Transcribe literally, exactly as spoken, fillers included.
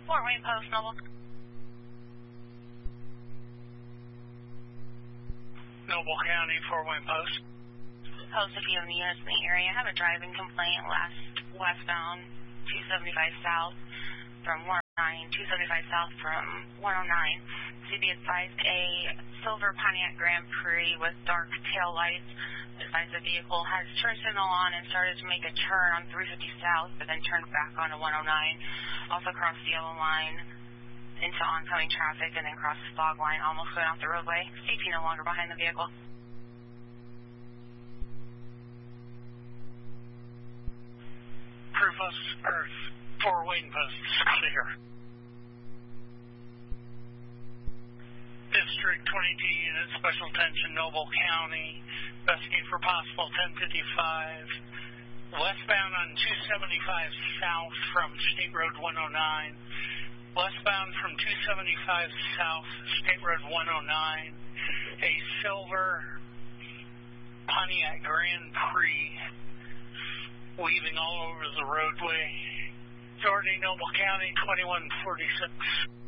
Fort Wayne Post, Noble. Noble County, Fort Wayne Post. Post, if you have any units in the area, I have a driving complaint last westbound two seventy-five south from one oh nine, two seventy-five south from one oh nine. To be advised, a silver Pontiac Grand Prix with dark tail lights. Advised the vehicle has turn signal on and started to make a turn on three fifty south, but then turned back onto one oh nine. Also crossed the yellow line into oncoming traffic and then crossed the fog line, almost going off the roadway. Safety no longer behind the vehicle. Rufus, Earth, Fort Wayne Post, clear. District twenty-two units, special attention, Noble County, investigate for possible ten fifty-five, westbound on two seventy-five south from State Road one oh nine, westbound from two seventy-five south, State Road one oh nine, a silver Pontiac Grand Prix weaving all over the roadway. Authority, Noble County, twenty-one forty-six.